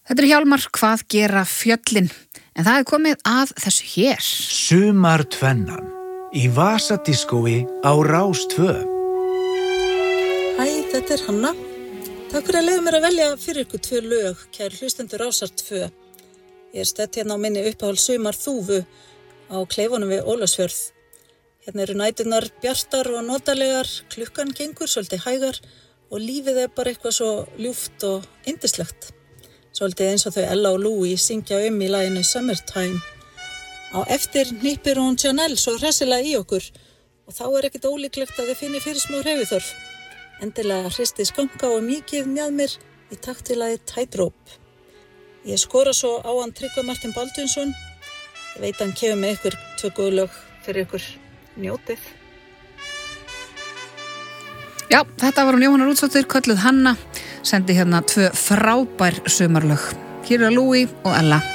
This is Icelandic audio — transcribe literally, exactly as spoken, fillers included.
Þetta er Hjálmar, hvað gera fjöllin? En það er komið að þessu hér. Sumartvennan í Vasadiskói á Rás tvö. Hæ, þetta er Hanna. Takk fyrir að leiða mér að velja fyrir ykkur tvö lög, kæru hlustendur Rásar tvö. Ég er stödd hérna á minni uppáhald sumar þúfu á kleifunum við Ólafsfjörð. Hérna eru næturnar bjartar og notalegar, klukkan gengur svolítið hægar og lífið er bara eitthvað svo ljúft og yndislegt. Svolítið eins og þau Ella og Louis syngja um í laginu Summertime. Á eftir hnippir hún Janelle svo hressilega í okkur og þá er ekkert ólíklegt að þið finni fyrir smá hreyfiþörf. Endilega hristi skanka og mikið með mér í takt til lagið Tightrope. Ég skora svo á hann Tryggva Martin Baldvinsson. Ég veit hann kemur með ykkur tvö góð lög fyrir ykkur. Njótið. Já, þetta var hún Jóhanna Rútsdóttir, kölluð Hanna, sendi hérna tvö frábær sumarlög. Hér er Louis og Ella.